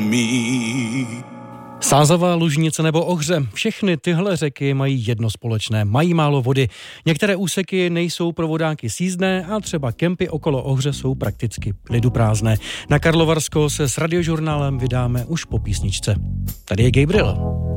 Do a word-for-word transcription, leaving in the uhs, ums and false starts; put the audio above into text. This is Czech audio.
umí. Sázava, Lužnice nebo Ohře, všechny tyhle řeky mají jedno společné, mají málo vody. Některé úseky nejsou pro vodáky sjízdné a třeba kempy okolo Ohře jsou prakticky liduprázdné. Na Karlovarsko se s Radiožurnálem vydáme už po písničce. Tady je Gabriel.